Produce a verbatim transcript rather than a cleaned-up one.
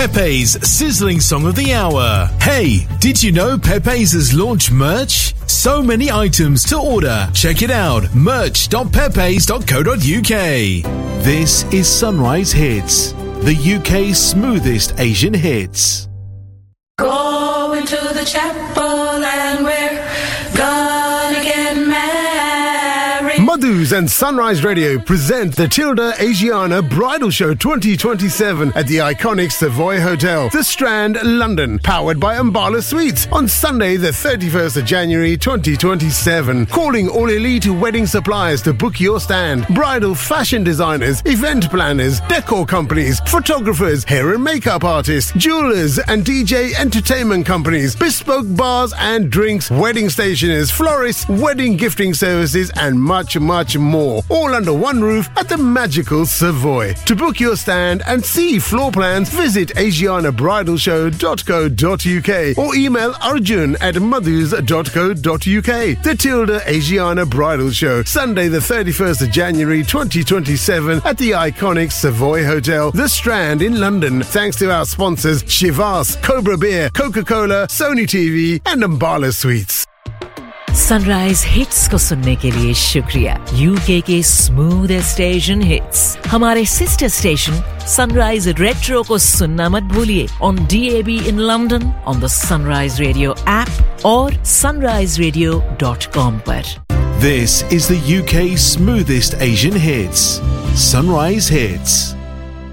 Pepe's sizzling song of the hour. Hey, did you know Pepe's has launched merch? So many items to order. Check it out, merch dot pepes dot co dot uk. This is Sunrise Hits, the U K's smoothest Asian hits. Going to the chapel and we're gonna get married. Madhus and Sunrise Radio present the Tilda Asiana Bridal Show twenty twenty-seven at the iconic Savoy Hotel, The Strand, London, powered by Ambala Suites on Sunday the thirty-first of January twenty twenty-seven. Calling all elite wedding suppliers to book your stand. Bridal fashion designers, event planners, decor companies, photographers, hair and makeup artists, jewelers and D J entertainment companies, bespoke bars and drinks, wedding stationers, florists, wedding gifting services and much much more, all under one roof at the magical Savoy. To book your stand and see floor plans, visit asiana bridal show dot co dot uk or email arjun at madhus dot co dot uk. The Tilda Asiana Bridal Show, Sunday the thirty-first of January twenty twenty-seven at the iconic Savoy Hotel, The Strand in London. Thanks to our sponsors Chivas, Cobra Beer, Coca-Cola, Sony T V and Ambala Suites. Sunrise hits को सुनने के लिए शुक्रिया। UK के smoothest Asian hits हमारे sister station sunrise retro को सुनना मत भूलिए on D A B in London, on the Sunrise Radio app और sunrise radio dot com पर। This is the U K's smoothest Asian hits, Sunrise Hits.